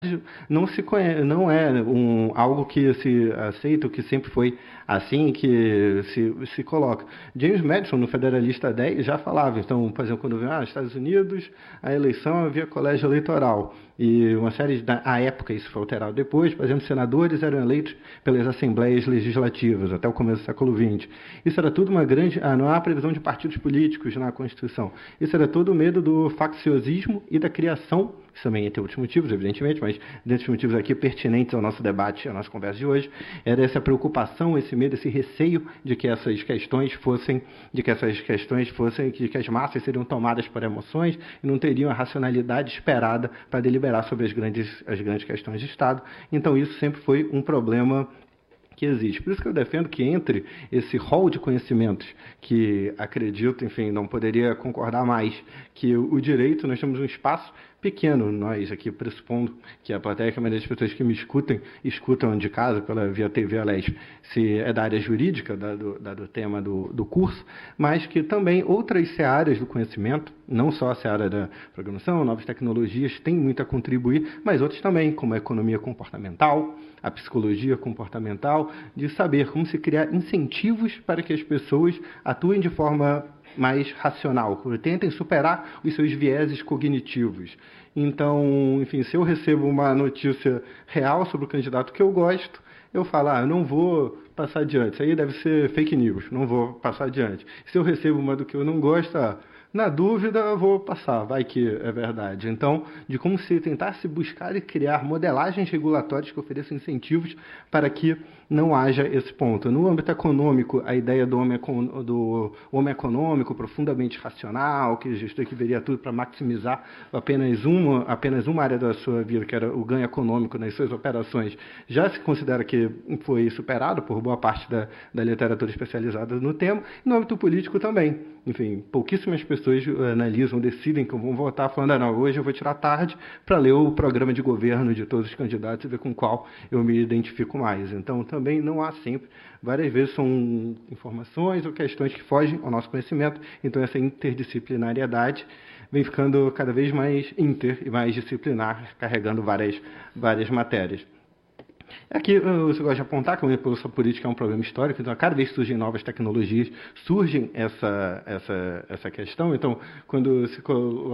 não é algo que se aceita, que sempre foi assim que se coloca. James Madison, no Federalista 10, já falava, então, por exemplo, quando vem Estados Unidos, a eleição havia colégio eleitoral, e uma série à época, isso foi alterado depois, por exemplo, senadores eram eleitos pelas assembleias legislativas, até o começo do século XX. Isso era tudo uma grande, não há previsão de partidos políticos na Constituição, isso era todo o medo do facciosismo e da criação. Isso também tem outros motivos, evidentemente, mas dentre os motivos aqui pertinentes ao nosso debate, à nossa conversa de hoje, era essa preocupação, esse medo, esse receio de que essas questões fossem, de que as massas seriam tomadas por emoções e não teriam a racionalidade esperada para deliberar sobre as grandes questões de Estado. Então isso sempre foi um problema que existe. Por isso que eu defendo que entre esse rol de conhecimentos, que acredito, enfim, não poderia concordar mais, que o direito, nós temos um espaço pequeno, nós aqui pressupondo que a plateia, que a maioria das pessoas que me escutam de casa, via TV, aliás, se é da área jurídica, do tema do curso, mas que também outras searas do conhecimento, não só a seara da programação, novas tecnologias, têm muito a contribuir, mas outros também, como a economia comportamental, a psicologia comportamental, de saber como se criar incentivos para que as pessoas atuem de forma mais racional, tentem superar os seus vieses cognitivos. Então, enfim, se eu recebo uma notícia real sobre o candidato que eu gosto, eu falo, eu não vou passar adiante. Isso aí deve ser fake news, não vou passar adiante. Se eu recebo uma do que eu não gosto, na dúvida, eu vou passar, vai que é verdade. Então, de como se tentar se buscar e criar modelagens regulatórias que ofereçam incentivos para que não haja esse ponto. No âmbito econômico, a ideia do homem econômico profundamente racional, que veria tudo para maximizar apenas uma área da sua vida, que era o ganho econômico nas suas operações, já se considera que foi superado por boa parte da literatura especializada no tema. E no âmbito político também. Enfim, pouquíssimas pessoas analisam, decidem que vão votar falando, não, hoje eu vou tirar tarde para ler o programa de governo de todos os candidatos e ver com qual eu me identifico mais. Então, também não há sempre, várias vezes são informações ou questões que fogem ao nosso conhecimento, então essa interdisciplinariedade vem ficando cada vez mais e mais disciplinar, carregando várias matérias. Aqui eu gosto de apontar que a manipulação política é um problema histórico, então a cada vez que surgem novas tecnologias, surge essa questão. Então, quando se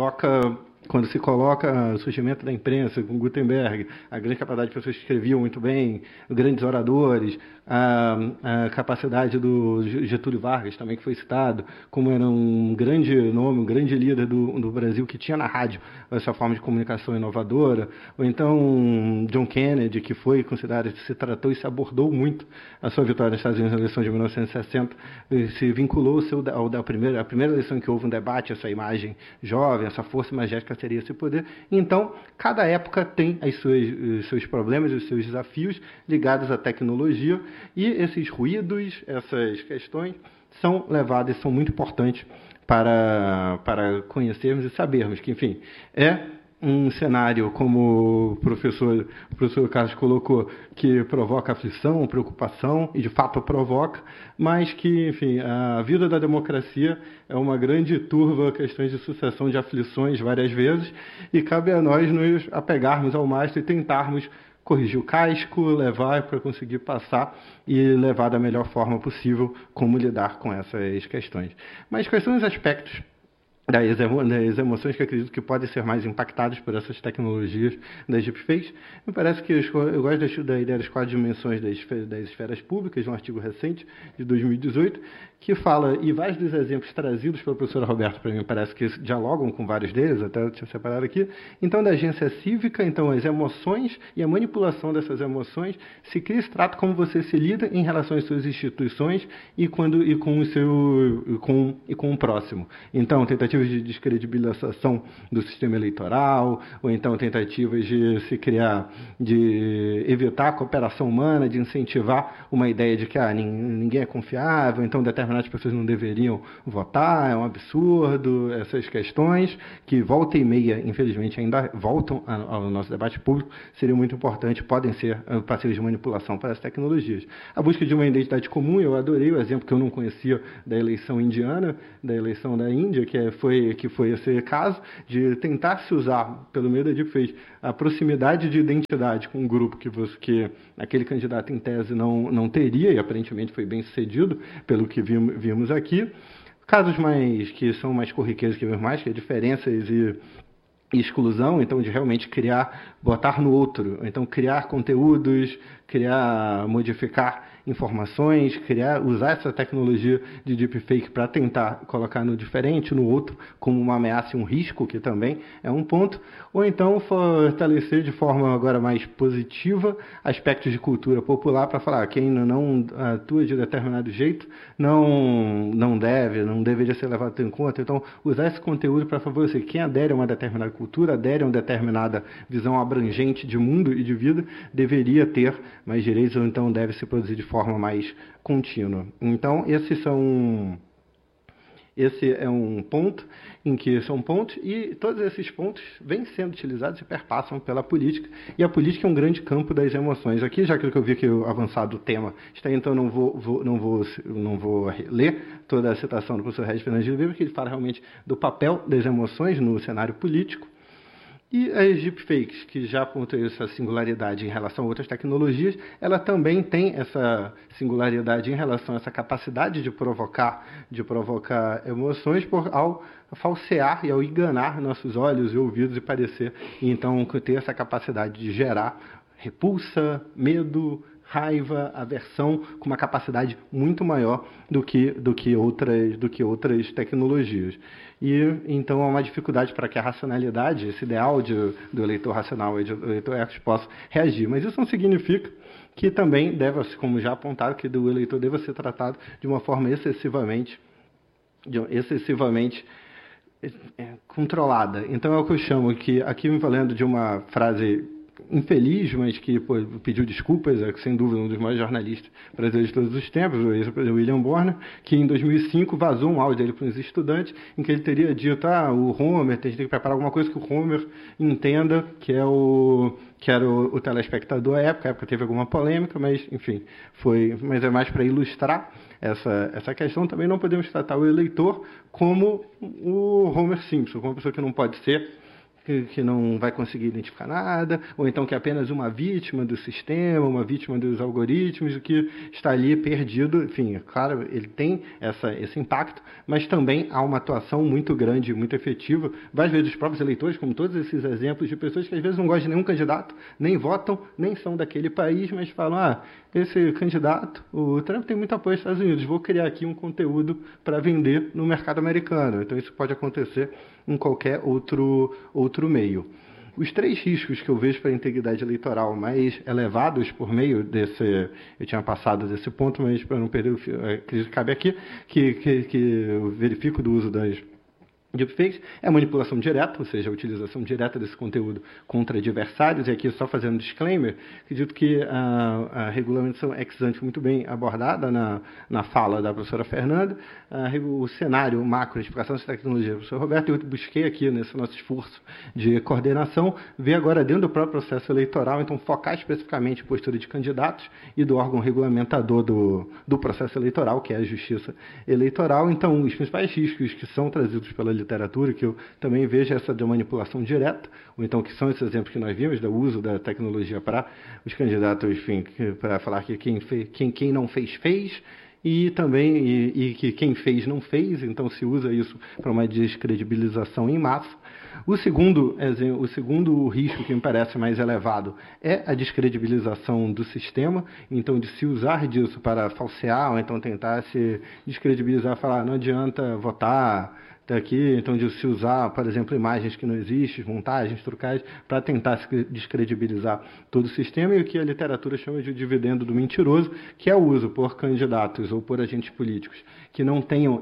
coloca o surgimento da imprensa com Gutenberg, a grande capacidade de pessoas que escreviam muito bem, grandes oradores, a capacidade do Getúlio Vargas, também que foi citado, como era um grande nome, um grande líder do Brasil, que tinha na rádio essa forma de comunicação inovadora, ou então John Kennedy, que foi considerado, se tratou e se abordou muito a sua vitória nos Estados Unidos na eleição de 1960, se vinculou à primeira eleição em que houve um debate, essa imagem jovem, essa força imagética seria esse poder. Então, cada época tem os seus problemas, os seus desafios ligados à tecnologia, e esses ruídos, essas questões, são levadas e são muito importantes para conhecermos e sabermos que, enfim, é um cenário, como o professor Carlos colocou, que provoca aflição, preocupação, e de fato provoca, mas que, enfim, a vida da democracia é uma grande turva, questões de sucessão de aflições várias vezes, e cabe a nós nos apegarmos ao mastro e tentarmos corrigir o casco, levar para conseguir passar e levar da melhor forma possível como lidar com essas questões. Mas quais são os aspectos das emoções que acredito que podem ser mais impactadas por essas tecnologias das deepfakes? Me parece que eu gosto da ideia das 4 dimensões das esferas públicas, de um artigo recente, de 2018, que fala, e vários dos exemplos trazidos pela professora Roberta, para mim, parece que dialogam com vários deles, até eu tinha separado aqui. Então, da agência cívica, então, as emoções e a manipulação dessas emoções se cria esse trato como você se lida em relação às suas instituições e com o próximo. Então, tentativas de descredibilização do sistema eleitoral, ou então tentativas de se criar, de evitar a cooperação humana, de incentivar uma ideia de que ninguém é confiável, então determinadas pessoas não deveriam votar, é um absurdo, essas questões que volta e meia, infelizmente, ainda voltam ao nosso debate público, seriam muito importantes, podem ser passíveis de manipulação para as tecnologias. A busca de uma identidade comum, eu adorei o exemplo que eu não conhecia da eleição indiana, da eleição da Índia, que foi esse caso, de tentar se usar, pelo meio da deepfake, a proximidade de identidade com um grupo que aquele candidato em tese não teria, e aparentemente foi bem sucedido, pelo que vimos aqui. Casos que são mais corriqueiros que vemos mais, que é diferenças e exclusão, então de realmente botar no outro, então criar conteúdos, modificar informações, usar essa tecnologia de deepfake para tentar colocar no diferente, no outro, como uma ameaça e um risco, que também é um ponto, ou então fortalecer de forma agora mais positiva aspectos de cultura popular para falar quem não atua de determinado jeito não deveria ser levado em conta. Então, usar esse conteúdo para favorecer quem adere a uma determinada cultura, adere a uma determinada visão abrangente de mundo e de vida, deveria ter mais direitos, ou então deve se produzir de forma mais contínua. Então, esse é um ponto em que são pontos, e todos esses pontos vêm sendo utilizados e perpassam pela política, e a política é um grande campo das emoções. Aqui, já que eu vi que o avançado tema está, então não vou ler toda a citação do professor Regis Fernandes de Oliveira, porque ele fala realmente do papel das emoções no cenário político. E as deepfakes, que já apontam essa singularidade em relação a outras tecnologias, ela também tem essa singularidade em relação a essa capacidade de provocar emoções ao falsear e ao enganar nossos olhos e ouvidos e parecer, e então ter essa capacidade de gerar repulsa, medo, raiva, aversão, com uma capacidade muito maior do que outras tecnologias. E então há uma dificuldade para que a racionalidade, esse ideal do eleitor racional e do eleitor ético, possa reagir. Mas isso não significa que também deve, como já apontado, que o eleitor deva ser tratado de uma forma excessivamente controlada. Então é o que eu chamo, que aqui me valendo de uma frase infeliz, mas que pediu desculpas, sem dúvida um dos maiores jornalistas brasileiros de todos os tempos, o William Bonner, que em 2005 vazou um áudio dele para os estudantes, em que ele teria dito, o Homer, a gente tem que preparar alguma coisa que o Homer entenda, que era o telespectador à época. A época teve alguma polêmica, mas enfim, mas é mais para ilustrar essa questão. Também não podemos tratar o eleitor como o Homer Simpson, como uma pessoa que não pode ser, que não vai conseguir identificar nada, ou então que é apenas uma vítima do sistema, uma vítima dos algoritmos, o que está ali perdido. Enfim, é claro, ele tem esse impacto, mas também há uma atuação muito grande, muito efetiva, várias vezes dos próprios eleitores, como todos esses exemplos de pessoas que às vezes não gostam de nenhum candidato, nem votam, nem são daquele país, mas falam, esse candidato, o Trump tem muito apoio nos Estados Unidos, vou criar aqui um conteúdo para vender no mercado americano. Então isso pode acontecer em qualquer outro meio. Os 3 riscos que eu vejo para a integridade eleitoral mais elevados por meio desse... Eu tinha passado desse ponto, mas para não perder o fio, acredito que cabe aqui, que eu verifico do uso das deepfakes, é a manipulação direta, ou seja, a utilização direta desse conteúdo contra adversários. E aqui, só fazendo um disclaimer, acredito que a regulamentação ex ante foi muito bem abordada na fala da professora Fernanda. O cenário macro de aplicação dessa tecnologia do professor Roberto, eu busquei aqui nesse nosso esforço de coordenação, ver agora dentro do próprio processo eleitoral, então focar especificamente a postura de candidatos e do órgão regulamentador do processo eleitoral, que é a Justiça Eleitoral. Então, os principais riscos que são trazidos pela literatura, que eu também vejo essa de manipulação direta, ou então que são esses exemplos que nós vimos do uso da tecnologia para os candidatos, enfim, para falar que quem não fez, e também que quem fez não fez, então se usa isso para uma descredibilização em massa. O segundo risco que me parece mais elevado é a descredibilização do sistema, então de se usar disso para falsear, ou então tentar se descredibilizar, falar não adianta votar daqui, então de se usar, por exemplo, imagens que não existem, montagens, trucagens, para tentar descredibilizar todo o sistema, e o que a literatura chama de dividendo do mentiroso, que é o uso por candidatos ou por agentes políticos que não tenham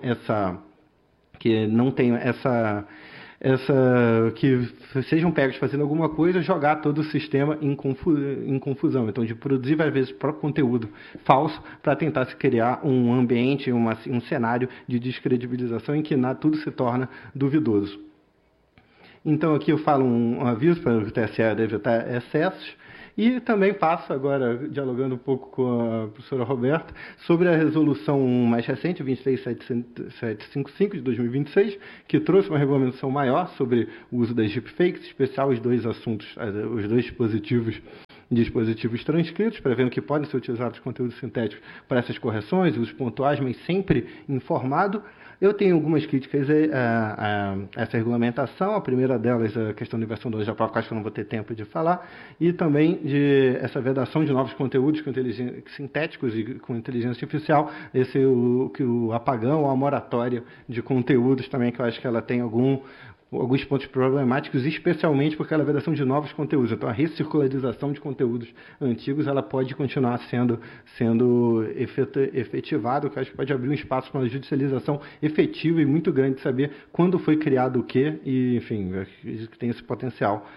que sejam pegos fazendo alguma coisa, jogar todo o sistema em confusão. Então, de produzir, às vezes, próprio conteúdo falso para tentar se criar um ambiente, um cenário de descredibilização em que tudo se torna duvidoso. Então, aqui eu falo um aviso para o TSE deve evitar excessos, E também passo agora, dialogando um pouco com a professora Roberta, sobre a resolução mais recente, 23755 de 2026, que trouxe uma regulamentação maior sobre o uso das deepfakes, em especial os dois assuntos, os dois dispositivos transcritos, prevendo que podem ser utilizados conteúdos sintéticos para essas correções, usos pontuais, mas sempre informado. Eu tenho algumas críticas a essa regulamentação. A primeira delas é a questão da inversão da lei da prova, que acho que eu não vou ter tempo de falar, e também de essa vedação de novos conteúdos sintéticos e com inteligência artificial, o apagão, a moratória de conteúdos também, que eu acho que ela tem alguns pontos problemáticos, especialmente porque ela é a vedação de novos conteúdos. Então, a recircularização de conteúdos antigos ela pode continuar sendo efetivada, o que acho que pode abrir um espaço para uma judicialização efetiva e muito grande de saber quando foi criado o quê, e, enfim, acredito que tem esse potencial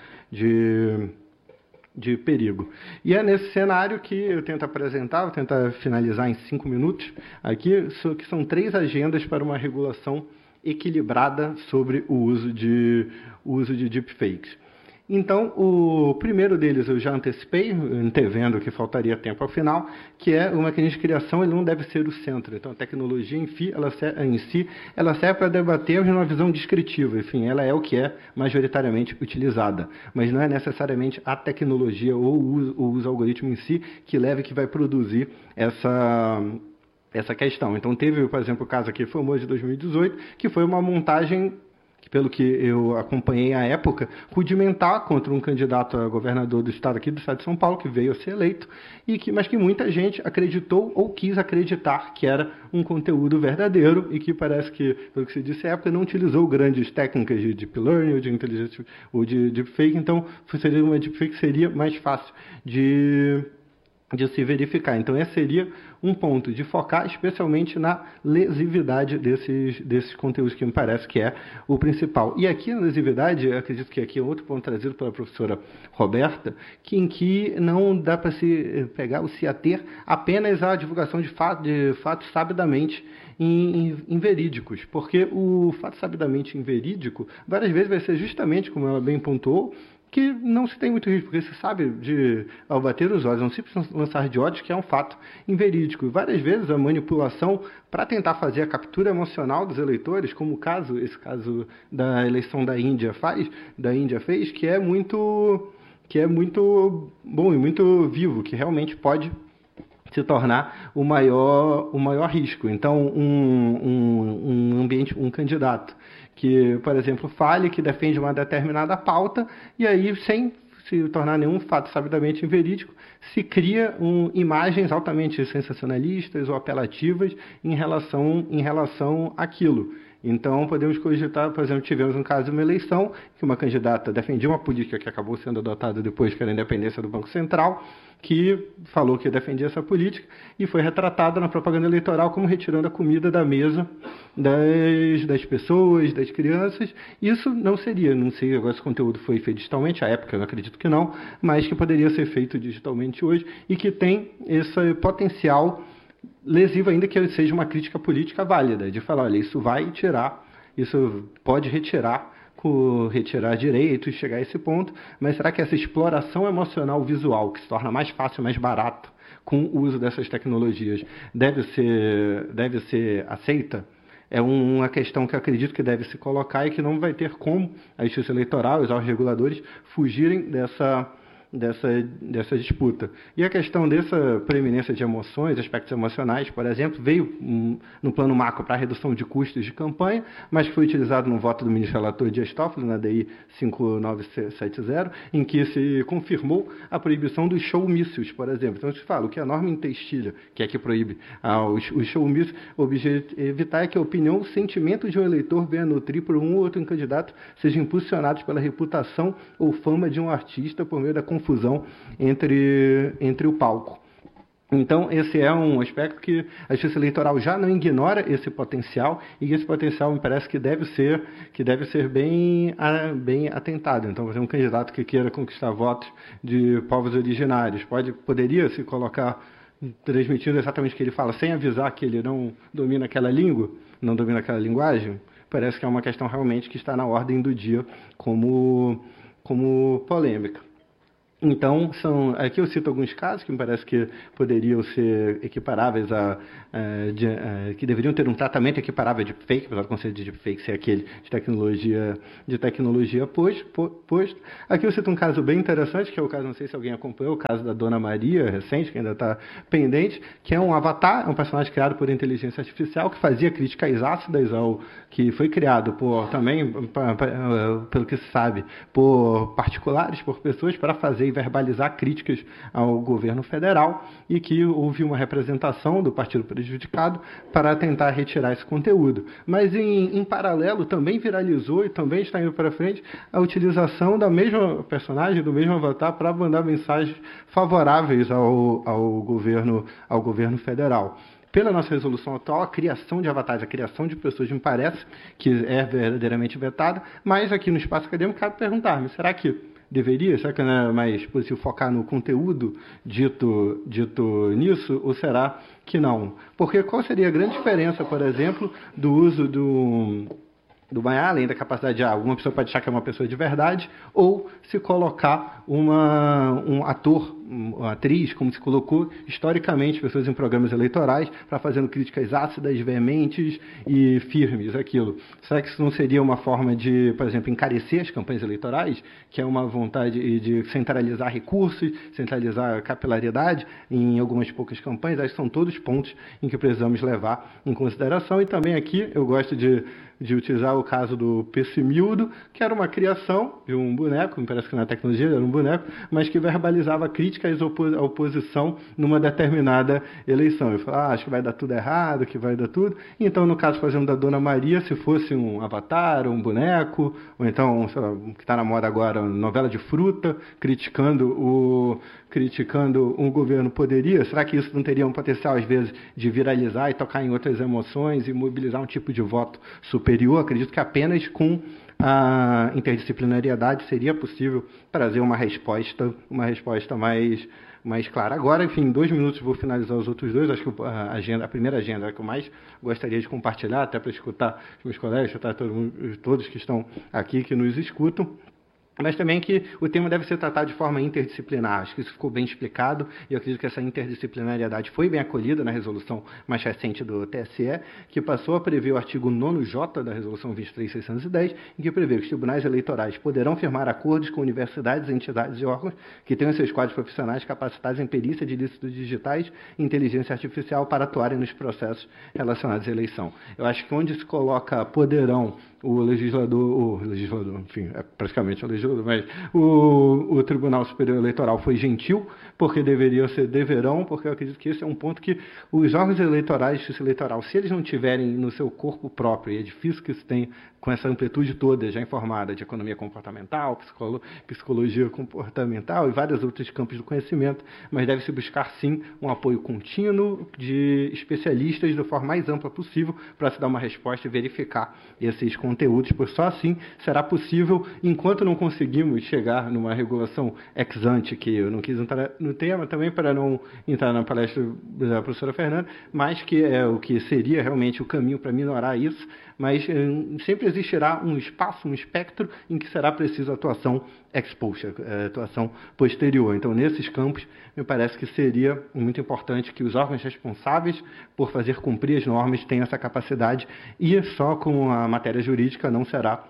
de perigo. E é nesse cenário que eu tento apresentar, vou tentar finalizar em 5 minutos aqui, que são 3 agendas para uma regulação equilibrada sobre o uso de deepfakes. Então, o primeiro deles eu já antecipei, antevendo que faltaria tempo ao final, que é o mecanismo de criação, ele não deve ser o centro. Então, a tecnologia em si, ela serve para debater uma visão descritiva. Enfim, ela é o que é majoritariamente utilizada. Mas não é necessariamente a tecnologia ou o algoritmo em si que vai produzir essa questão. Então, teve, por exemplo, o caso aqui famoso de 2018, que foi uma montagem que, pelo que eu acompanhei à época, rudimentar contra um candidato a governador do estado aqui, do estado de São Paulo, que veio a ser eleito, mas que muita gente acreditou ou quis acreditar que era um conteúdo verdadeiro e que parece que, pelo que se disse à época, não utilizou grandes técnicas de deep learning ou de inteligência ou de deepfake. Então, seria uma deepfake que seria mais fácil de se verificar. Então, esse seria um ponto de focar especialmente na lesividade desses conteúdos, que me parece que é o principal. E aqui na lesividade, acredito que aqui é outro ponto trazido pela professora Roberta, em que não dá para se pegar ou se ater apenas à divulgação de fatos sabidamente inverídicos, porque o fato sabidamente inverídico várias vezes vai ser justamente, como ela bem pontuou, que não se tem muito risco, porque se sabe ao bater os olhos, não se precisa lançar de ódios, que é um fato inverídico. E várias vezes a manipulação para tentar fazer a captura emocional dos eleitores, como esse caso da eleição da Índia fez, que é muito bom e muito vivo, que realmente pode se tornar o maior risco. Então, um candidato que, por exemplo, fale que defende uma determinada pauta e aí, sem se tornar nenhum fato sabidamente inverídico, se cria imagens altamente sensacionalistas ou apelativas em relação àquilo. Então, podemos cogitar, por exemplo, tivemos um caso de uma eleição que uma candidata defendia uma política que acabou sendo adotada depois, que era a independência do Banco Central, que falou que defendia essa política e foi retratada na propaganda eleitoral como retirando a comida da mesa das pessoas, das crianças. Isso não sei agora se o conteúdo foi feito digitalmente, à época eu acredito que não, mas que poderia ser feito digitalmente hoje e que tem esse potencial lesivo, ainda que seja uma crítica política válida, de falar, olha, isso pode retirar direitos, chegar a esse ponto, mas será que essa exploração emocional visual, que se torna mais fácil, mais barato com o uso dessas tecnologias, deve ser aceita? É uma questão que eu acredito que deve se colocar e que não vai ter como a Justiça Eleitoral e os reguladores fugirem dessa disputa. E a questão dessa preeminência de emoções, aspectos emocionais, por exemplo, veio no plano macro para a redução de custos de campanha, mas que foi utilizado no voto do ministro relator Dias Toffoli, na DI 5970, em que se confirmou a proibição dos showmícios, por exemplo. Então, se fala, o que a norma intestilha, que é que proíbe os showmícios, evitar que a opinião, o sentimento de um eleitor venha nutrir por um ou outro candidato sejam impulsionados pela reputação ou fama de um artista por meio da confusão entre o palco. Então, esse é um aspecto que a Justiça Eleitoral já não ignora esse potencial, e esse potencial me parece que deve ser bem atentado. Então, por exemplo, um candidato que queira conquistar votos de povos originários poderia se colocar transmitindo exatamente o que ele fala, sem avisar que ele não domina aquela língua, não domina aquela linguagem. Parece que é uma questão realmente que está na ordem do dia como polêmica. Então, aqui eu cito alguns casos que me parece que poderiam ser equiparáveis que deveriam ter um tratamento equiparável a deepfake, apesar do conceito de deepfake ser aquele de tecnologia posto. Aqui eu cito um caso bem interessante, que é o caso, não sei se alguém acompanhou, o caso da Dona Maria, recente, que ainda está pendente, que é um avatar, um personagem criado por inteligência artificial, que fazia críticas ácidas que foi criado pelo que se sabe, por particulares, por pessoas, para fazer e verbalizar críticas ao governo federal, e que houve uma representação do partido prejudicado para tentar retirar esse conteúdo. Mas, em paralelo, também viralizou e também está indo para frente a utilização da mesma personagem, do mesmo avatar, para mandar mensagens favoráveis ao governo federal. Pela nossa resolução atual, a criação de avatares, a criação de pessoas me parece que é verdadeiramente vetada, mas aqui no espaço acadêmico cabe perguntar-me, será que deveria? Será que não é mais possível focar no conteúdo dito nisso, ou será que não? Porque qual seria a grande diferença, por exemplo, do uso do Maiá, além da capacidade de alguma pessoa pode achar que é uma pessoa de verdade, ou se colocar um ator, uma atriz, como se colocou historicamente pessoas em programas eleitorais, para fazendo críticas ácidas, veementes e firmes àquilo. Será que isso não seria uma forma de, por exemplo, encarecer as campanhas eleitorais, que é uma vontade de centralizar recursos, centralizar capilaridade em algumas poucas campanhas? Acho que são todos pontos em que precisamos levar em consideração. E também aqui eu gosto de utilizar o caso do Pessimildo, que era uma criação de um boneco, me parece que na tecnologia era um boneco, mas que verbalizava críticas à oposição numa determinada eleição. Eu falava, acho que vai dar tudo errado, que vai dar tudo. Então, no caso, fazendo da Dona Maria, se fosse um avatar, um boneco, ou então, sei lá, que está na moda agora, novela de fruta, criticando um governo, será que isso não teria um potencial, às vezes, de viralizar e tocar em outras emoções e mobilizar um tipo de voto superior? Acredito que apenas com a interdisciplinariedade seria possível trazer uma resposta mais clara. Agora, enfim, em 2 minutos vou finalizar os outros dois. Acho que a primeira agenda é a que eu mais gostaria de compartilhar, até para escutar os meus colegas, escutar todos que estão aqui, que nos escutam. Mas também que o tema deve ser tratado de forma interdisciplinar. Acho que isso ficou bem explicado e eu acredito que essa interdisciplinariedade foi bem acolhida na resolução mais recente do TSE, que passou a prever o artigo 9º da resolução 23.610, em que prevê que os tribunais eleitorais poderão firmar acordos com universidades, entidades e órgãos que tenham seus quadros profissionais capacitados em perícia de ilícitos digitais e inteligência artificial para atuarem nos processos relacionados à eleição. Eu acho que onde se coloca poderão o legislador, enfim, é praticamente o legislador, mas o Tribunal Superior Eleitoral foi gentil, porque deveria ser deverão, porque eu acredito que esse é um ponto que os órgãos eleitorais, justiça eleitoral, se eles não tiverem no seu corpo próprio, e é difícil que isso tenha com essa amplitude toda já informada de economia comportamental, psicologia comportamental e vários outros campos do conhecimento, mas deve-se buscar sim um apoio contínuo de especialistas da forma mais ampla possível para se dar uma resposta e verificar esses conteúdos, pois só assim será possível, enquanto não conseguimos chegar numa regulação ex ante, que eu não quis entrar no tema também para não entrar na palestra da professora Fernanda, mas que é o que seria realmente o caminho para minorar isso, mas sempre existirá um espaço, um espectro em que será preciso atuação ex post, atuação posterior. Então, nesses campos, me parece que seria muito importante que os órgãos responsáveis por fazer cumprir as normas tenham essa capacidade, e só com a matéria jurídica não será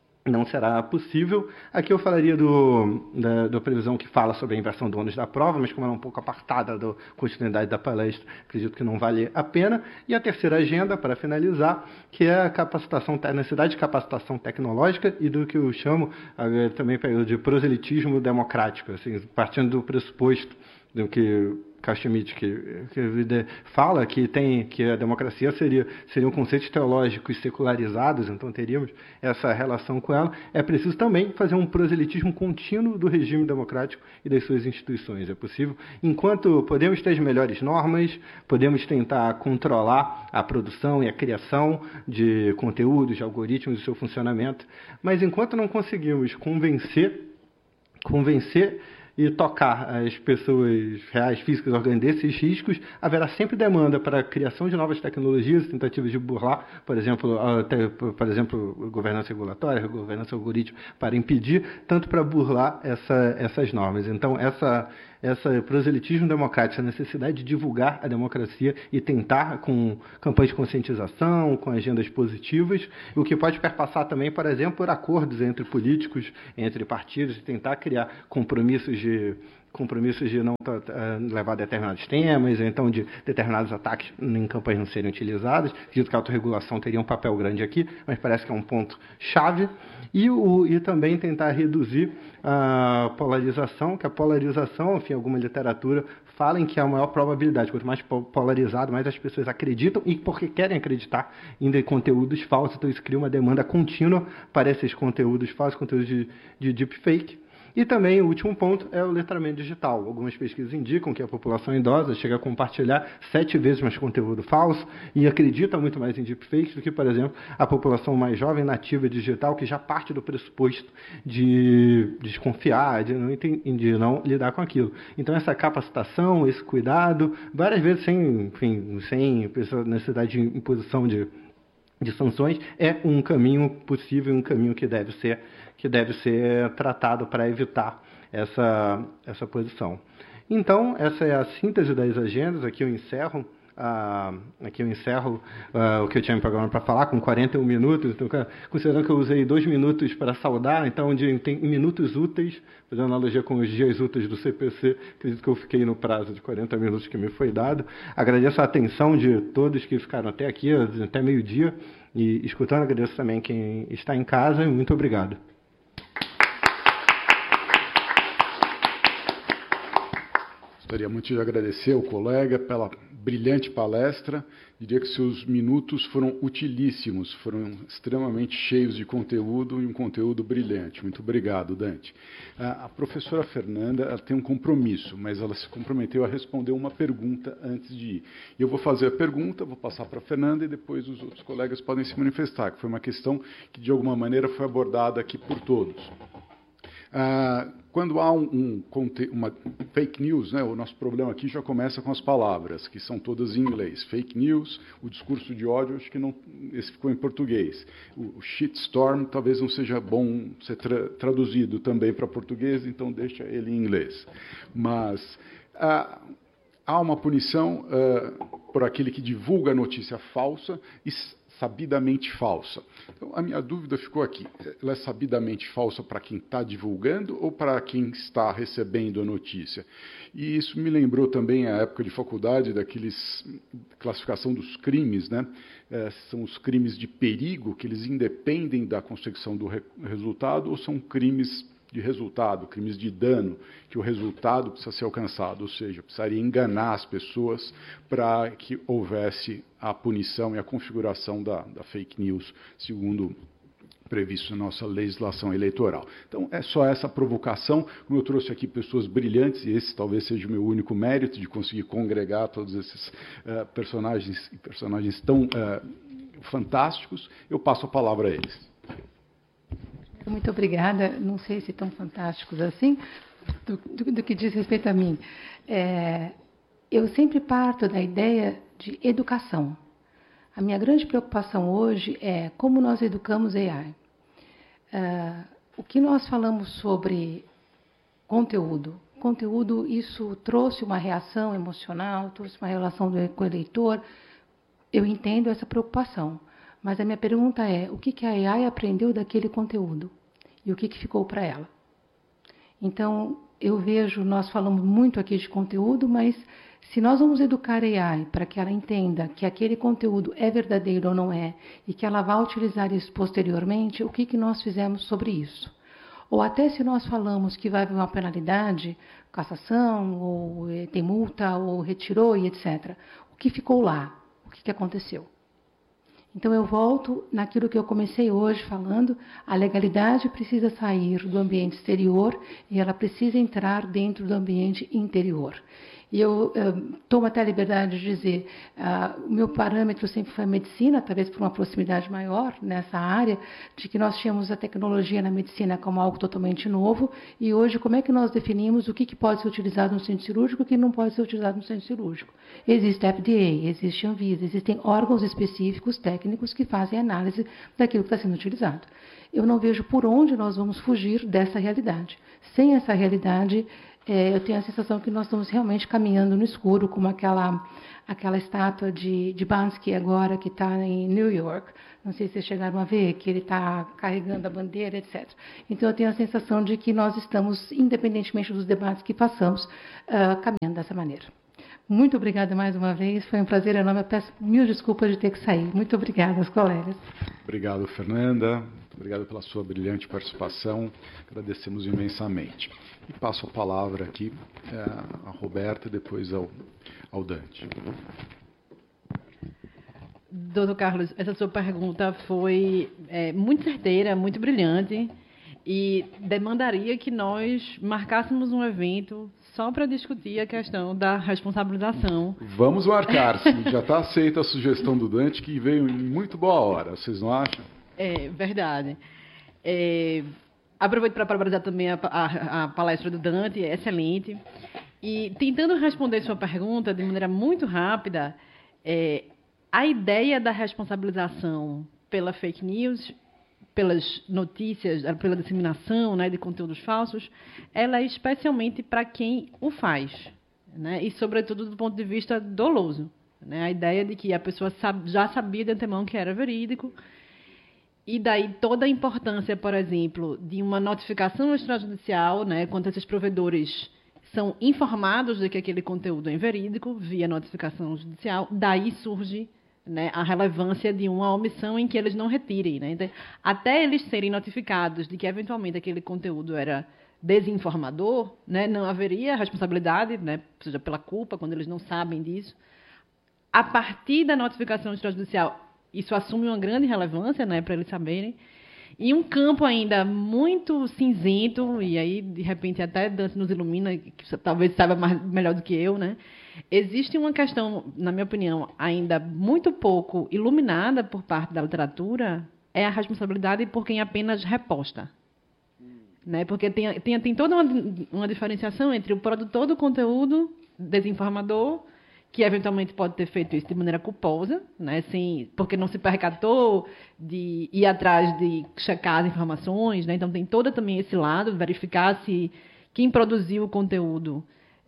possível. Aqui eu falaria da previsão que fala sobre a inversão do ônus da prova, mas como ela é um pouco apartada da continuidade da palestra, acredito que não vale a pena. E a terceira agenda, para finalizar, que é a necessidade de capacitação tecnológica e do que eu chamo também de proselitismo democrático, assim, partindo do pressuposto do que Carl Schmitt que fala que a democracia seriam conceitos teológicos secularizados, então teríamos essa relação com ela. É preciso também fazer um proselitismo contínuo do regime democrático e das suas instituições. É possível, enquanto podemos ter as melhores normas, podemos tentar controlar a produção e a criação de conteúdos, de algoritmos e seu funcionamento, mas enquanto não conseguimos convencer e tocar as pessoas reais, físicas, organizar desses riscos, haverá sempre demanda para a criação de novas tecnologias, tentativas de burlar, por exemplo, governança regulatória, governança algorítmica, para impedir, tanto para burlar essas normas. Então, essa proselitismo democrático, essa necessidade de divulgar a democracia e tentar, com campanhas de conscientização, com agendas positivas, o que pode perpassar também, por exemplo, por acordos entre políticos, entre partidos, e tentar criar compromissos de não levar determinados temas, ou então de determinados ataques em campanhas não serem utilizados. Acredito que a autorregulação teria um papel grande aqui, mas parece que é um ponto-chave. E também tentar reduzir a polarização, que a polarização, enfim, alguma literatura fala em que há a maior probabilidade, quanto mais polarizado, mais as pessoas acreditam, e porque querem acreditar em conteúdos falsos, então isso cria uma demanda contínua para esses conteúdos falsos, conteúdos de deepfake. E também o último ponto é o letramento digital. Algumas pesquisas indicam que a população idosa chega a compartilhar 7 vezes mais conteúdo falso e acredita muito mais em deepfakes do que, por exemplo, a população mais jovem, nativa digital, que já parte do pressuposto de desconfiar, de não lidar com aquilo. Então, essa capacitação, esse cuidado, várias vezes sem necessidade de imposição de sanções, é um caminho possível, um caminho que deve ser tratado para evitar essa posição. Então, essa é a síntese das agendas. Aqui eu encerro o que eu tinha me programado para falar, com 41 minutos. Então, considerando que eu usei 2 minutos para saudar, então, tem minutos úteis, fazendo analogia com os dias úteis do CPC, acredito que eu fiquei no prazo de 40 minutos que me foi dado. Agradeço a atenção de todos que ficaram até aqui, até meio-dia, e escutando. Agradeço também quem está em casa, e muito obrigado. Gostaria muito de agradecer ao colega pela brilhante palestra. Diria que seus minutos foram utilíssimos, foram extremamente cheios de conteúdo e um conteúdo brilhante. Muito obrigado, Dante. A professora Fernanda, ela tem um compromisso, mas ela se comprometeu a responder uma pergunta antes de ir. Eu vou fazer a pergunta, vou passar para a Fernanda e depois os outros colegas podem se manifestar, que foi uma questão que, de alguma maneira, foi abordada aqui por todos. Quando há uma fake news, né, o nosso problema aqui já começa com as palavras, que são todas em inglês. Fake news, o discurso de ódio, acho que não, esse ficou em português. O shitstorm talvez não seja bom ser traduzido também para português, então deixa ele em inglês. Mas há uma punição por aquele que divulga a notícia falsa e sabidamente falsa. Então, a minha dúvida ficou aqui. Ela é sabidamente falsa para quem está divulgando ou para quem está recebendo a notícia? E isso me lembrou também a época de faculdade, classificação dos crimes, né? São os crimes de perigo, que eles independem da consecução do resultado, ou são crimes de resultado, crimes de dano, que o resultado precisa ser alcançado, ou seja, precisaria enganar as pessoas para que houvesse a punição e a configuração da fake news, segundo previsto na nossa legislação eleitoral. Então, é só essa provocação. Como eu trouxe aqui pessoas brilhantes, e esse talvez seja o meu único mérito, de conseguir congregar todos esses personagens tão fantásticos, eu passo a palavra a eles. Muito obrigada. Não sei se tão fantásticos assim, do que diz respeito a mim. Eu sempre parto da ideia de educação. A minha grande preocupação hoje é como nós educamos AI. O que nós falamos sobre conteúdo? Conteúdo, isso trouxe uma reação emocional, trouxe uma relação com o eleitor. Eu entendo essa preocupação. Mas a minha pergunta é, o que a AI aprendeu daquele conteúdo? E o que ficou para ela? Então, eu vejo, nós falamos muito aqui de conteúdo, mas se nós vamos educar a AI para que ela entenda que aquele conteúdo é verdadeiro ou não é, e que ela vá utilizar isso posteriormente, o que nós fizemos sobre isso? Ou até se nós falamos que vai haver uma penalidade, cassação, ou tem multa, ou retirou e etc. O que ficou lá? O que aconteceu? Então, eu volto naquilo que eu comecei hoje falando, a legalidade precisa sair do ambiente exterior e ela precisa entrar dentro do ambiente interior. E eu tomo até a liberdade de dizer, o meu parâmetro sempre foi a medicina, talvez por uma proximidade maior nessa área, de que nós tínhamos a tecnologia na medicina como algo totalmente novo, e hoje como é que nós definimos o que pode ser utilizado no centro cirúrgico e o que não pode ser utilizado no centro cirúrgico. Existe a FDA, existe a Anvisa, existem órgãos específicos, técnicos, que fazem análise daquilo que está sendo utilizado. Eu não vejo por onde nós vamos fugir dessa realidade. Sem essa realidade, eu tenho a sensação que nós estamos realmente caminhando no escuro, como aquela estátua de Bansky agora, que está em New York. Não sei se vocês chegaram a ver, que ele está carregando a bandeira, etc. Então, eu tenho a sensação de que nós estamos, independentemente dos debates que façamos, caminhando dessa maneira. Muito obrigada mais uma vez, foi um prazer enorme. Eu peço mil desculpas de ter que sair. Muito obrigada aos colegas. Obrigado, Fernanda. Obrigado pela sua brilhante participação. Agradecemos imensamente. E passo a palavra aqui a Roberta e depois ao Dante. Doutor Carlos, essa sua pergunta foi muito certeira, muito brilhante e demandaria que nós marcássemos um evento só para discutir a questão da responsabilização. Vamos marcar, já está aceita a sugestão do Dante, que veio em muito boa hora, vocês não acham? É verdade. Aproveito para parabenizar também a palestra do Dante, é excelente. E tentando responder sua pergunta de maneira muito rápida, a ideia da responsabilização pela fake news, pelas notícias, pela disseminação, né, de conteúdos falsos, ela é especialmente para quem o faz, né, e, sobretudo, do ponto de vista doloso. Né, a ideia de que a pessoa já sabia de antemão que era verídico. E daí toda a importância, por exemplo, de uma notificação extrajudicial, né, quando esses provedores são informados de que aquele conteúdo é inverídico, via notificação judicial, daí surge, né, a relevância de uma omissão em que eles não retirem. Né? Então, até eles serem notificados de que, eventualmente, aquele conteúdo era desinformador, né, não haveria responsabilidade, né, seja pela culpa, quando eles não sabem disso. A partir da notificação extrajudicial, isso assume uma grande relevância, né, para eles saberem. E um campo ainda muito cinzento, e aí, de repente, até Dante nos ilumina, que talvez saiba melhor do que eu, né? Existe uma questão, na minha opinião, ainda muito pouco iluminada por parte da literatura, é a responsabilidade por quem apenas reposta. Né? Porque tem toda uma diferenciação entre o produtor do conteúdo desinformador, que eventualmente pode ter feito isso de maneira culposa, né, porque não se percatou de ir atrás de checar as informações. Né, então, tem todo também esse lado, verificar se quem produziu o conteúdo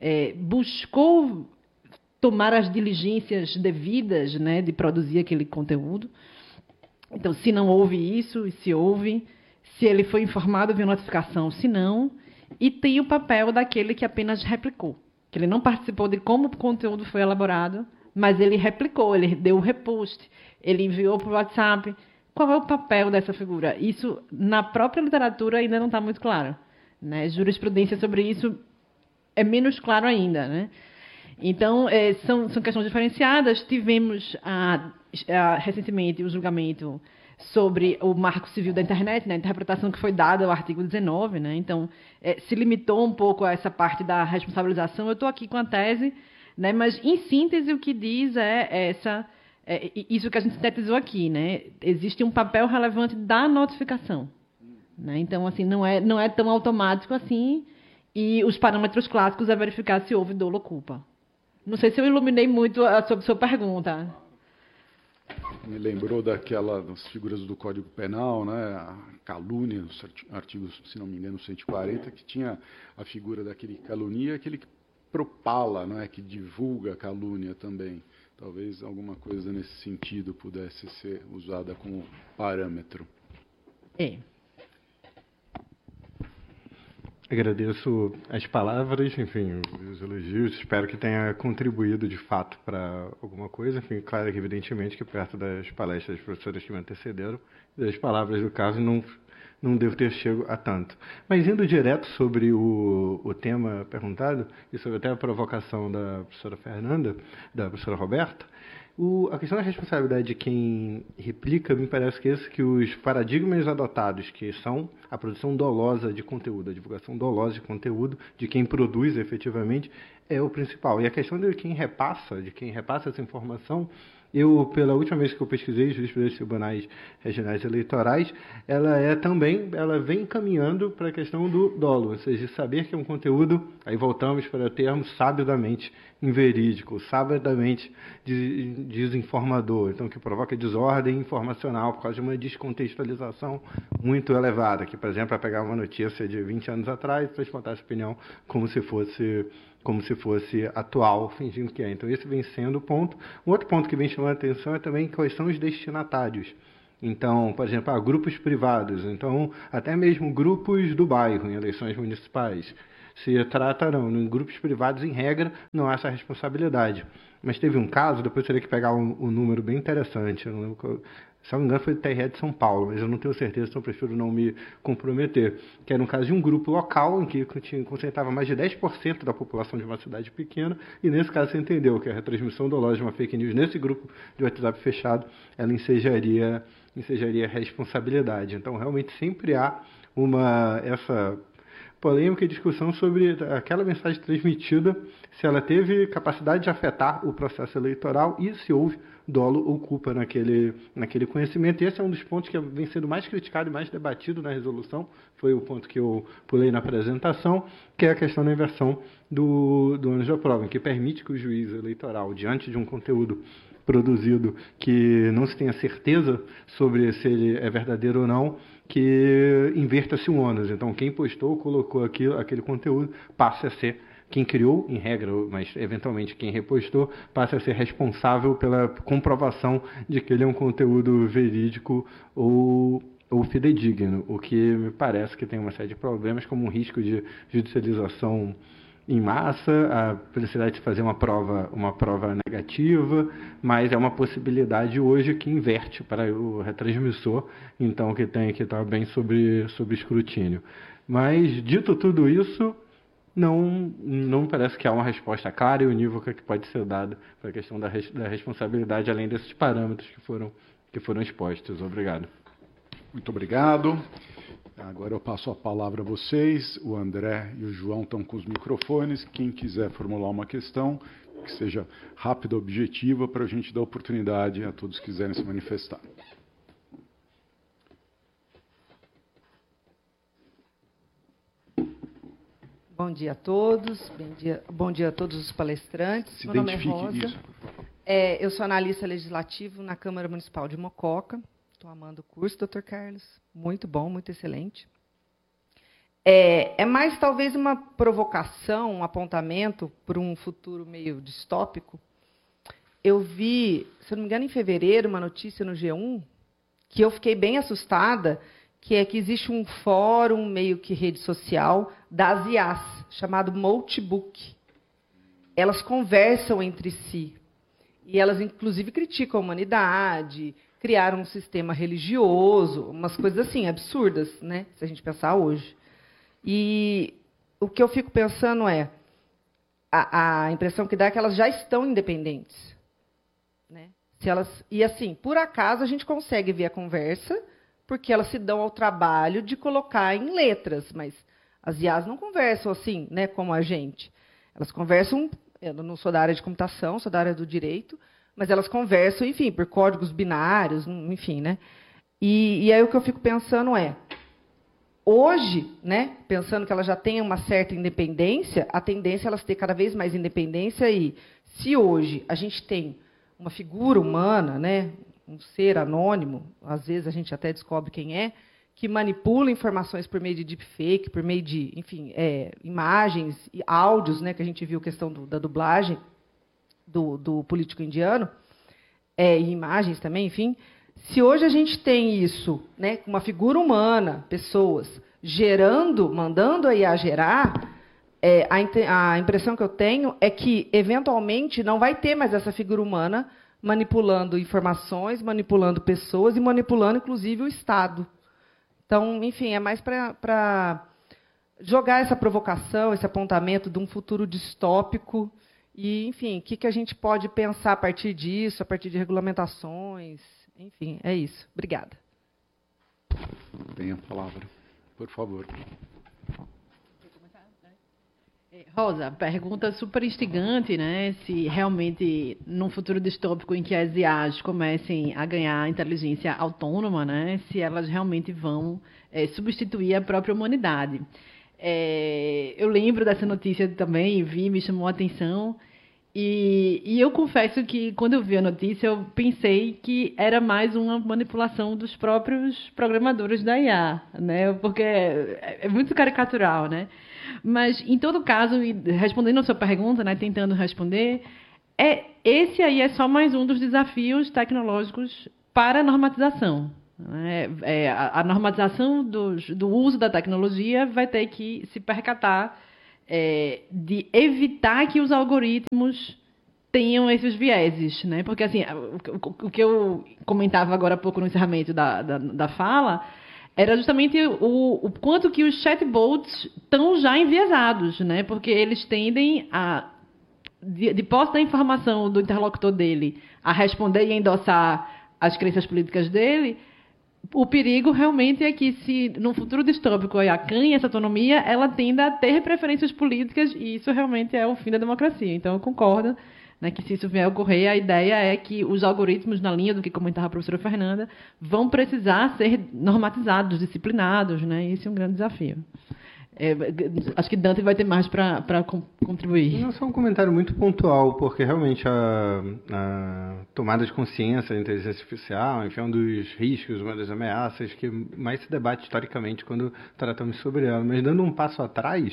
buscou tomar as diligências devidas, né, de produzir aquele conteúdo. Então, se não houve isso, e se houve, se ele foi informado via notificação, se não, e tem o papel daquele que apenas replicou. Que ele não participou de como o conteúdo foi elaborado, mas ele replicou, ele deu o repost, ele enviou para o WhatsApp. Qual é o papel dessa figura? Isso, na própria literatura, ainda não está muito claro. Né? Jurisprudência sobre isso é menos claro ainda. Né? Então, são questões diferenciadas. Tivemos recentemente o julgamento sobre o Marco Civil da Internet, né, a interpretação que foi dada ao artigo 19. Né, então, se limitou um pouco a essa parte da responsabilização. Eu estou aqui com a tese, né, mas, em síntese, o que diz isso que a gente sintetizou aqui. Né, existe um papel relevante da notificação. Né, então, assim, não é tão automático assim, e os parâmetros clássicos é verificar se houve dolo ou culpa. Não sei se eu iluminei muito sobre a sua pergunta. Me lembrou das figuras do Código Penal, né, a calúnia, nos artigos, se não me engano, 140, que tinha a figura daquele que calunia, aquele que propala, né, que divulga a calúnia também. Talvez alguma coisa nesse sentido pudesse ser usada como parâmetro. Agradeço as palavras, enfim, os elogios. Espero que tenha contribuído, de fato, para alguma coisa. Enfim, claro que, evidentemente, que perto das palestras das professoras que me antecederam, das palavras do caso, não devo ter chego a tanto. Mas, indo direto sobre o tema perguntado, e sobre até a provocação da professora Fernanda, da professora Roberta, A questão da responsabilidade de quem replica, me parece que os paradigmas adotados, que são a produção dolosa de conteúdo, a divulgação dolosa de conteúdo, de quem produz efetivamente, é o principal. E a questão de quem repassa essa informação, pela última vez que eu pesquisei jurisprudência tribunais regionais eleitorais, ela vem caminhando para a questão do dolo, ou seja, de saber que é um conteúdo, aí voltamos para o termo sabidamente inverídico, sabidamente desinformador, então que provoca desordem informacional por causa de uma descontextualização muito elevada, que, por exemplo, é pegar uma notícia de 20 anos atrás e transportar essa opinião como se fosse atual, fingindo que é. Então, esse vem sendo o ponto. Um outro ponto que vem chamando a atenção é também quais são os destinatários. Então, por exemplo, grupos privados. Então, até mesmo grupos do bairro, em eleições municipais, se tratarão em grupos privados, em regra, não há essa responsabilidade. Mas teve um caso, depois teria que pegar um número bem interessante, eu não lembro, se não me engano foi do TRE de São Paulo, mas eu não tenho certeza, então eu prefiro não me comprometer, que era um caso de um grupo local em que concentrava mais de 10% da população de uma cidade pequena, e nesse caso você entendeu que a retransmissão dolosa de uma fake news nesse grupo de WhatsApp fechado, ela ensejaria responsabilidade. Então, realmente, sempre há essa polêmica e discussão sobre aquela mensagem transmitida, se ela teve capacidade de afetar o processo eleitoral e se houve dolo ou culpa naquele conhecimento. E esse é um dos pontos que vem sendo mais criticado e mais debatido na resolução, foi o ponto que eu pulei na apresentação, que é a questão da inversão do ônus da prova, que permite que o juiz eleitoral, diante de um conteúdo produzido que não se tenha certeza sobre se ele é verdadeiro ou não, que inverta-se o ônus. Então, quem postou, colocou aquele conteúdo, passa a ser quem criou, em regra, mas eventualmente quem repostou, passa a ser responsável pela comprovação de que ele é um conteúdo verídico ou fidedigno, o que me parece que tem uma série de problemas, como um risco de judicialização em massa, a necessidade de fazer uma prova negativa, mas é uma possibilidade hoje que inverte para o retransmissor, então que tem que estar bem sobre escrutínio. Mas, dito tudo isso, não parece que há uma resposta clara e unívoca que pode ser dada para a questão da responsabilidade, além desses parâmetros que foram expostos. Obrigado. Muito obrigado. Agora eu passo a palavra a vocês. O André e o João estão com os microfones. Quem quiser formular uma questão, que seja rápida, objetiva, para a gente dar oportunidade a todos que quiserem se manifestar. Bom dia a todos. Bom dia a todos os palestrantes. Meu nome é Rosa. Eu sou analista legislativo na Câmara Municipal de Mococa. Estou amando o curso, doutor Carlos. Muito bom, muito excelente. É mais talvez uma provocação, um apontamento para um futuro meio distópico. Eu vi, se eu não me engano, em fevereiro, uma notícia no G1, que eu fiquei bem assustada, que é que existe um fórum, meio que rede social, das IAs, chamado Multibook. Elas conversam entre si. E elas, inclusive, criticam a humanidade, criaram um sistema religioso, umas coisas assim, absurdas, né, se a gente pensar hoje. E o que eu fico pensando é, a impressão que dá é que elas já estão independentes. Né? E assim, por acaso, a gente consegue ver a conversa, porque elas se dão ao trabalho de colocar em letras, mas as IAs não conversam assim, né, como a gente. Elas conversam, eu não sou da área de computação, sou da área do direito, mas elas conversam, enfim, por códigos binários, enfim, né? E aí o que eu fico pensando é, hoje, né, pensando que elas já têm uma certa independência, a tendência é elas ter cada vez mais independência e se hoje a gente tem uma figura humana, né, um ser anônimo, às vezes a gente até descobre quem é, que manipula informações por meio de deepfake, por meio de, enfim, imagens e áudios, né, que a gente viu a questão da dublagem do político indiano, e imagens também, enfim. Se hoje a gente tem isso, né, com uma figura humana, pessoas, mandando a IA gerar, a impressão que eu tenho é que, eventualmente, não vai ter mais essa figura humana manipulando informações, manipulando pessoas e manipulando, inclusive, o Estado. Então, enfim, é mais para jogar essa provocação, esse apontamento de um futuro distópico E, enfim, o que a gente pode pensar a partir disso, a partir de regulamentações? Enfim, é isso. Obrigada. Tem a palavra, por favor. Rosa, pergunta super instigante, né? Se realmente, num futuro distópico em que as IAs comecem a ganhar inteligência autônoma, né? Se elas realmente vão substituir a própria humanidade. Eu lembro dessa notícia também, me chamou a atenção. E eu confesso que, quando eu vi a notícia, eu pensei que era mais uma manipulação dos próprios programadores da IA, né? Porque é muito caricatural, né? Mas, em todo caso, respondendo a sua pergunta, né, tentando responder, esse aí é só mais um dos desafios tecnológicos para a normatização. A normatização do uso da tecnologia vai ter que se percatar de evitar que os algoritmos tenham esses vieses, né? Porque, assim, o que eu comentava agora há pouco no encerramento da fala era justamente o quanto que os chatbots estão já enviesados, né? Porque eles tendem a, de posse da informação do interlocutor dele, a responder e endossar as crenças políticas dele. O perigo realmente é que, se no futuro distópico a IA ganha essa autonomia, ela tenda a ter preferências políticas, e isso realmente é o fim da democracia. Então, eu concordo, né, que, se isso vier a ocorrer, a ideia é que os algoritmos, na linha do que comentava a professora Fernanda, vão precisar ser normatizados, disciplinados, né? E esse é um grande desafio. Acho que Dante vai ter mais para contribuir. Não, só um comentário muito pontual, porque realmente a tomada de consciência da inteligência artificial, enfim, é um dos riscos, uma das ameaças que mais se debate historicamente quando tratamos sobre ela. Mas, dando um passo atrás,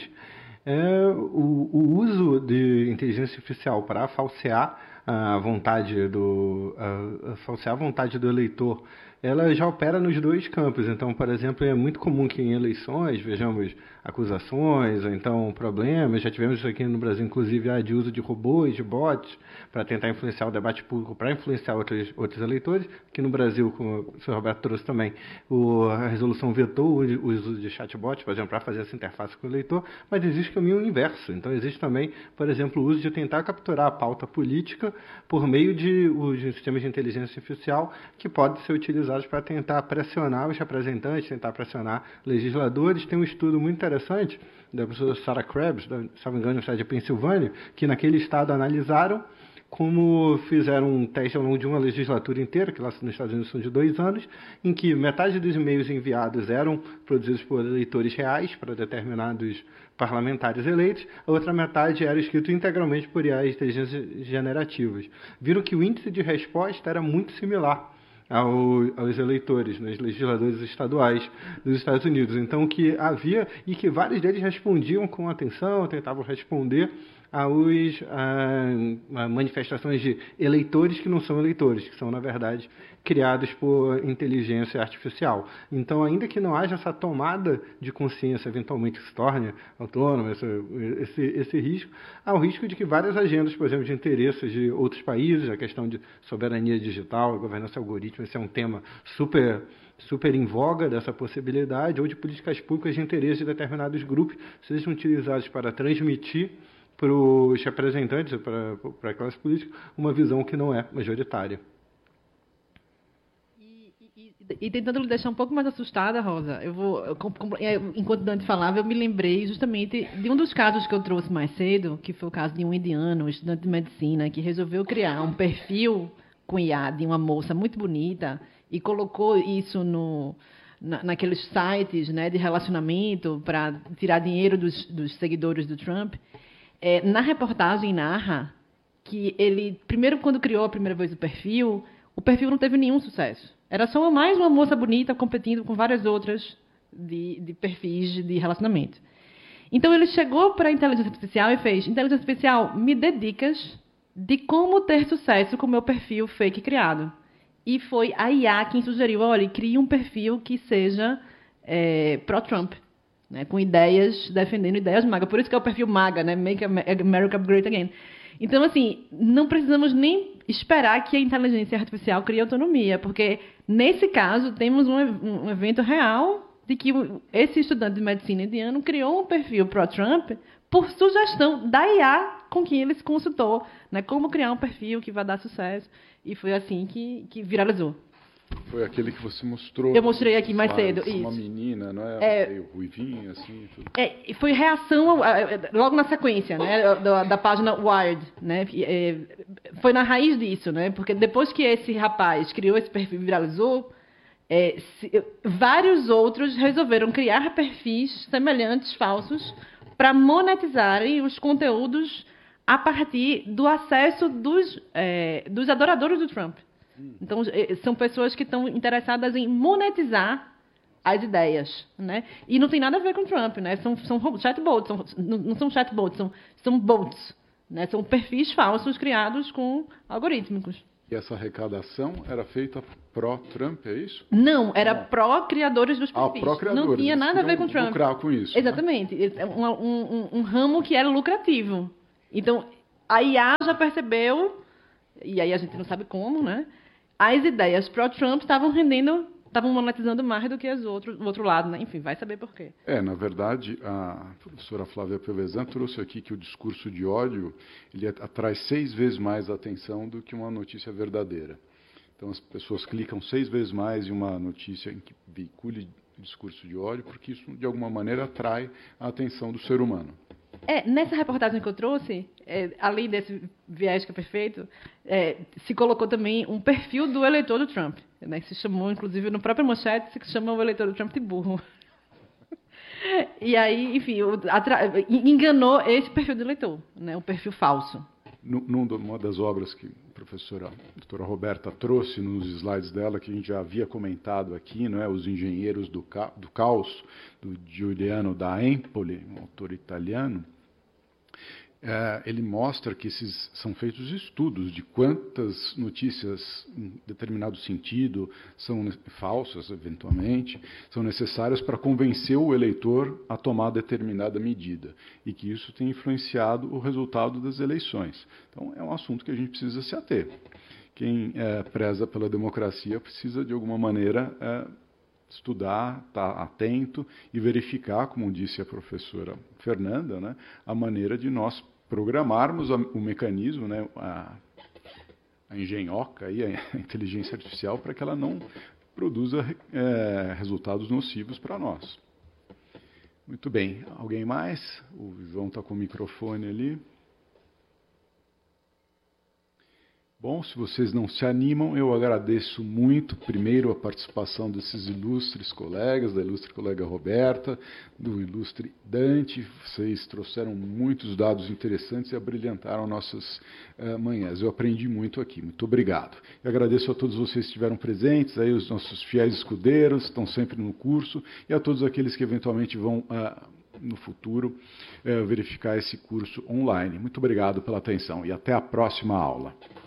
o uso de inteligência artificial para falsear a vontade do eleitor, ela já opera nos dois campos. Então, por exemplo, é muito comum que em eleições vejamos acusações, ou então problemas. Já tivemos isso aqui no Brasil, inclusive, de uso de robôs, de bots, para tentar influenciar o debate público, para influenciar outros eleitores. Aqui no Brasil, como o senhor Roberto trouxe também, a resolução vetou o uso de chatbots, por exemplo, para fazer essa interface com o eleitor, mas existe o caminho inverso. Então, existe também, por exemplo, o uso de tentar capturar a pauta política por meio de sistemas de inteligência artificial que podem ser utilizados para tentar pressionar os representantes, tentar pressionar legisladores. Tem um estudo muito interessante da professora Sarah Krebs, se não me engano, da Universidade de Pensilvânia, que naquele estado analisaram como fizeram um teste ao longo de uma legislatura inteira, que lá nos Estados Unidos são de 2 anos, em que metade dos e-mails enviados eram produzidos por eleitores reais para determinados parlamentares eleitos, a outra metade era escrito integralmente por IAs, inteligências generativas. Viram que o índice de resposta era muito similar aos eleitores, nos legisladores estaduais dos Estados Unidos. Então, que havia, e que vários deles respondiam com atenção, tentavam responder a manifestações de eleitores que não são eleitores, que são, na verdade, criados por inteligência artificial. Então, ainda que não haja essa tomada de consciência, eventualmente se torne autônoma, esse risco, há o risco de que várias agendas, por exemplo, de interesses de outros países, a questão de soberania digital, governança algorítmica, esse é um tema super em voga dessa possibilidade, ou de políticas públicas de interesse de determinados grupos, sejam utilizados para transmitir para os representantes, para a classe política, uma visão que não é majoritária. E tentando lhe deixar um pouco mais assustada, Rosa, enquanto Dante falava, eu me lembrei justamente de um dos casos que eu trouxe mais cedo, que foi o caso de um indiano, um estudante de medicina, que resolveu criar um perfil com IA de uma moça muito bonita e colocou isso naqueles sites, né, de relacionamento para tirar dinheiro dos seguidores do Trump. Na reportagem narra que ele, primeiro, quando criou a primeira vez o perfil não teve nenhum sucesso. Era só mais uma moça bonita competindo com várias outras de perfis de relacionamento. Então, ele chegou para a inteligência artificial e fez: inteligência artificial, me dê dicas de como ter sucesso com o meu perfil fake criado. E foi a IA quem sugeriu: olha, crie um perfil que seja pró-Trump, né, com ideias, defendendo ideias MAGA. Por isso que é o perfil MAGA, né? Make America Great Again. Então, assim, não precisamos nem esperar que a inteligência artificial crie autonomia, porque, nesse caso, temos um evento real de que esse estudante de medicina indiano criou um perfil pró-Trump por sugestão da IA com quem ele se consultou, né? Como criar um perfil que vai dar sucesso. E foi assim que viralizou. Foi aquele que você mostrou. Eu mostrei aqui mais cedo. Uma isso. Menina, não é? Meio ruivinha, assim. Tudo. Foi reação logo na sequência, né? Da página Wired, né? Foi na raiz disso, né? Porque depois que esse rapaz criou esse perfil e viralizou, vários outros resolveram criar perfis semelhantes, falsos, para monetizarem os conteúdos a partir do acesso dos adoradores do Trump. Então, são pessoas que estão interessadas em monetizar as ideias, né? E não tem nada a ver com Trump, né? São chatbots, não são chatbots, são bots, né? São perfis falsos criados com algorítmicos. E essa arrecadação era feita pró-Trump, é isso? Não, era pró-criadores dos perfis. Pró-criadores. Não tinha nada a ver com Trump. Lucrar com isso. Exatamente. Né? Um ramo que era lucrativo. Então, a IA já percebeu, e aí a gente não sabe como, né? As ideias pró-Trump estavam monetizando mais do que o outro lado, né? Enfim, vai saber por quê. Na verdade, a professora Flávia Pelesan trouxe aqui que o discurso de ódio ele atrai 6 vezes mais atenção do que uma notícia verdadeira. Então, as pessoas clicam 6 vezes mais em uma notícia em que veicule discurso de ódio, porque isso, de alguma maneira, atrai a atenção do ser humano. Nessa reportagem que eu trouxe, além desse viés que é perfeito, se colocou também um perfil do eleitor do Trump. Né, se chamou, inclusive, no próprio manchete, se chama o eleitor do Trump de burro. E aí, enfim, enganou esse perfil do eleitor, né, um perfil falso. Numa das obras que a professora doutora Roberta trouxe nos slides dela, que a gente já havia comentado aqui, não é? Os Engenheiros do Caos, do Giuliano da Empoli, um autor italiano, ele mostra que são feitos estudos de quantas notícias em determinado sentido são falsas, eventualmente, são necessárias para convencer o eleitor a tomar determinada medida, e que isso tem influenciado o resultado das eleições. Então, é um assunto que a gente precisa se ater. Quem preza pela democracia precisa, de alguma maneira, estudar, estar atento e verificar, como disse a professora Fernanda, né, a maneira de nós programarmos o mecanismo, né, a engenhoca, a inteligência artificial, para que ela não produza resultados nocivos para nós. Muito bem. Alguém mais? O João está com o microfone ali. Bom, se vocês não se animam, eu agradeço muito, primeiro, a participação desses ilustres colegas, da ilustre colega Roberta, do ilustre Dante. Vocês trouxeram muitos dados interessantes e abrilhantaram nossas manhãs. Eu aprendi muito aqui. Muito obrigado. E agradeço a todos vocês que estiveram presentes, aí os nossos fiéis escudeiros, estão sempre no curso, e a todos aqueles que eventualmente vão no futuro verificar esse curso online. Muito obrigado pela atenção e até a próxima aula.